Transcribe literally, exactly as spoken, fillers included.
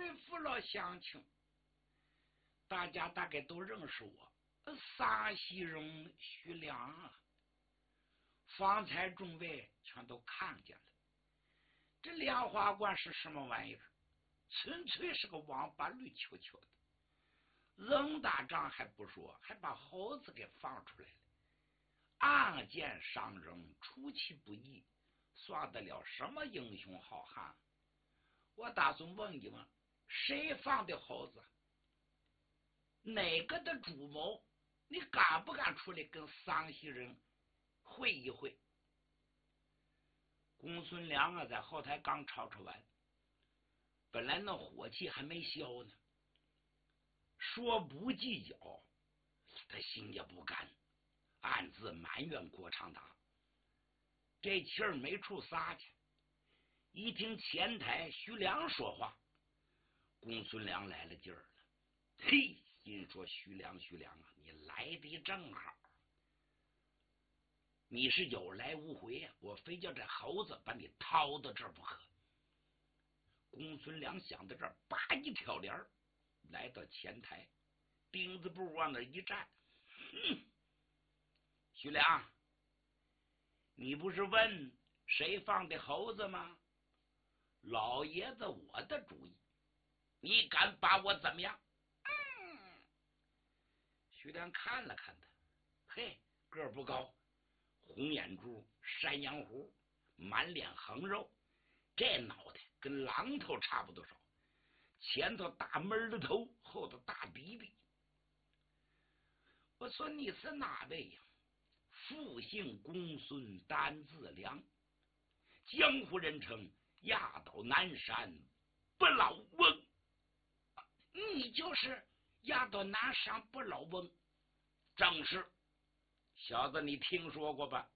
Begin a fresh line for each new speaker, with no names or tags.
回父老乡亲，大家大概都认识我，撒西荣徐良啊，方才众位全都看见了。这莲花观是什么玩意儿？纯粹是个王八绿球球的。人打仗还不说，还把猴子给放出来了。暗箭伤人，出其不意，算得了什么英雄好汉？我打算问一问，谁放的猴子？哪个的主谋？你敢不敢出来跟桑西人会一会？公孙良啊，在后台刚吵吵完，本来那火气还没消呢，说不计较，他心也不甘，暗自埋怨郭长达。这气儿没处撒去，一听前台徐良说话，公孙良来了劲儿了。嘿，心说徐良徐良啊，你来的正好，你是有来无回啊，我非叫这猴子把你掏到这儿不可。公孙良想到这儿，叭一挑帘儿，来到前台，钉子步往那一站。哼，徐良，你不是问谁放的猴子吗？老爷子我的主意，你敢把我怎么样？嗯，徐良看了看他，嘿，个儿不高，红眼珠，山羊胡，满脸横肉，这脑袋跟榔头差不多少，前头大闷的头，后头大鼻鼻。我说你是哪位呀？复姓公孙，单字良，江湖人称压倒南山不老翁。你就是压倒南山不老翁？正是。小子，你听说过吧？